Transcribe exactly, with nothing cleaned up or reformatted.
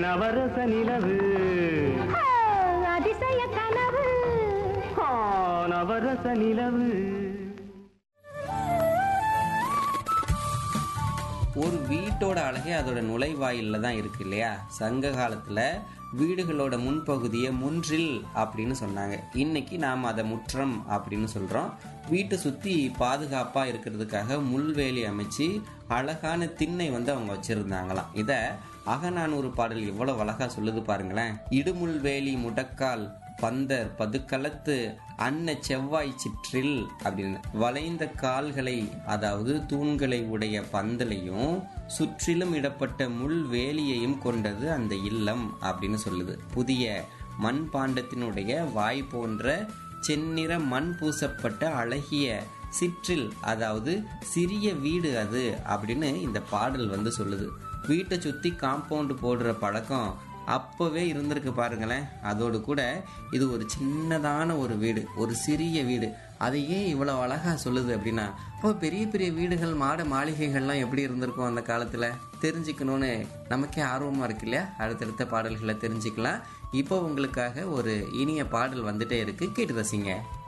நவரச நிலவு அதிசய கனவு நவரச நிலவு. ஒரு வீட்டோட அழகே அதோட நுழைவாயில்ல தான் இருக்கு இல்லையா? சங்க காலத்துல வீடுகளோட முன்பகுதியை முன்றில் அப்படின்னு சொன்னாங்க. இன்னைக்கு நாம் அதை முற்றம் அப்படின்னு சொல்றோம். வீட்டை சுத்தி பாதுகாப்பா இருக்கிறதுக்காக முள்வேலி அமைச்சு அழகான திண்ணை வந்து அவங்க வச்சிருந்தாங்களாம். இத அகநானூறு பாடல் எவ்வளவு அழகா சொல்லுது பாருங்களேன். இடுமுள்வேலி முடக்கால் பந்தர் பதுக்களத்து அன்ன செவ்வாய் சிற்றில் அப்படின்னு வளைந்த கால்களை, அதாவது தூண்களை உடைய பந்தலையும் சுற்றிலும் இடப்பட்ட முள் வேலியையும் கொண்டது அந்த இல்லம் அப்படின்னு சொல்லுது. புதிய மண் பாண்டத்தினுடைய வாய் போன்ற செந்நிற மண் பூசப்பட்ட அழகிய சிற்றில், அதாவது சிறிய வீடு அது அப்படின்னு இந்த பாடல் வந்து சொல்லுது. வீட்டை சுத்தி காம்பவுண்ட் போடுற பழக்கம் அப்பவே இருந்திருக்கு பாருங்களேன். அதோடு கூட இது ஒரு சின்னதான ஒரு வீடு, ஒரு சிறிய வீடு. அதையே இவ்வளவு அழகா சொல்லுது அப்படின்னா, இப்போ பெரிய பெரிய வீடுகள், மாட மாளிகைகள்லாம் எப்படி இருந்திருக்கும் அந்த காலத்துல தெரிஞ்சுக்கணும்னு நமக்கே ஆர்வமா இருக்கு இல்லையா? அடுத்தடுத்த பாடல்களை தெரிஞ்சுக்கலாம். இப்போ உங்களுக்காக ஒரு இனிய பாடல் வந்துட்டே இருக்கு, கேட்டு ரசிங்க.